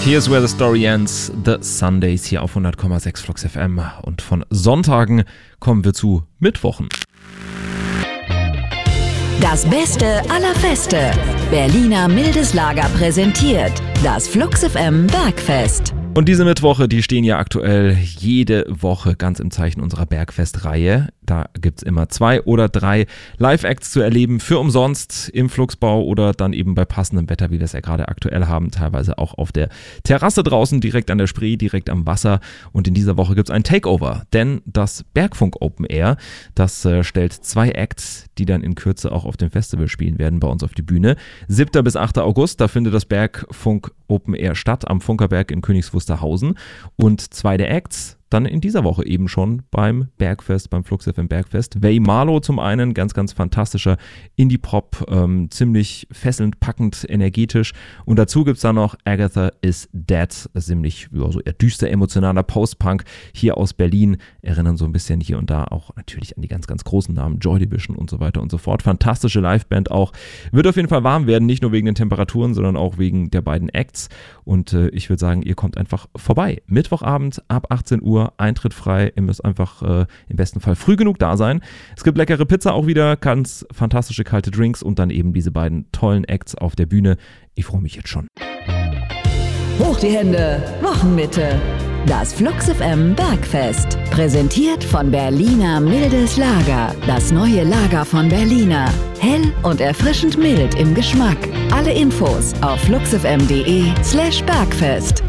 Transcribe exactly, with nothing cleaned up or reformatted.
Here's where the story ends. The Sundays hier auf hundert Komma sechs Flux F M. Und von Sonntagen kommen wir zu Mittwochen. Das Beste aller Feste. Berliner Mildes Lager präsentiert das Flux F M Bergfest. Und diese Mittwoche, die stehen ja aktuell jede Woche ganz im Zeichen unserer Bergfest-Reihe. Da gibt es immer zwei oder drei Live-Acts zu erleben, für umsonst im Fluxbau oder dann eben bei passendem Wetter, wie wir es ja gerade aktuell haben, teilweise auch auf der Terrasse draußen, direkt an der Spree, direkt am Wasser. Und in dieser Woche gibt es ein Takeover, denn das Bergfunk Open Air, das äh, stellt zwei Acts, die dann in Kürze auch auf dem Festival spielen werden, bei uns auf die Bühne. siebter bis achter August, da findet das Bergfunk Open Air statt, am Funkerberg in Königs Wusterhausen. Und zwei der Acts dann in dieser Woche eben schon beim Bergfest, beim Flux F M Bergfest. Way Marlow zum einen, ganz, ganz fantastischer Indie-Pop, ähm, ziemlich fesselnd, packend, energetisch. Und dazu gibt es dann noch Agatha is Dead, ziemlich ja, so eher düster, emotionaler Post-Punk hier aus Berlin. Erinnern so ein bisschen hier und da auch natürlich an die ganz, ganz großen Namen, Joy Division und so weiter und so fort. Fantastische Liveband auch. Wird auf jeden Fall warm werden, nicht nur wegen den Temperaturen, sondern auch wegen der beiden Acts. Und äh, ich würde sagen, ihr kommt einfach vorbei. Mittwochabend ab achtzehn Uhr. Eintritt frei, ihr müsst einfach äh, im besten Fall früh genug da sein. Es gibt leckere Pizza auch wieder, ganz fantastische kalte Drinks und dann eben diese beiden tollen Acts auf der Bühne. Ich freue mich jetzt schon. Hoch die Hände, Wochenmitte. Das Flux F M Bergfest. Präsentiert von Berliner Mildes Lager. Das neue Lager von Berliner. Hell und erfrischend mild im Geschmack. Alle Infos auf fluxfm punkt de slash Bergfest.